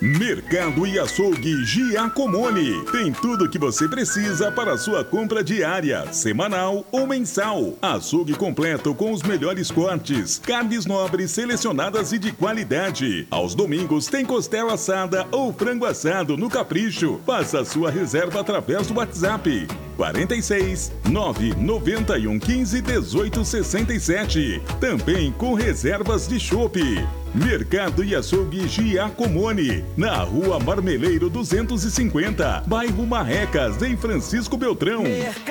Mercado e Açougue Giacomone. Tem tudo o que você precisa para a sua compra diária, semanal ou mensal. Açougue completo com os melhores cortes, carnes nobres selecionadas e de qualidade. Aos domingos tem costela assada ou frango assado no capricho. Faça a sua reserva através do WhatsApp 46 991 15 18 67. Também com reservas de chopp. Mercado e Açougue Giacomone, na Rua Marmeleiro 250, bairro Marrecas, em Francisco Beltrão.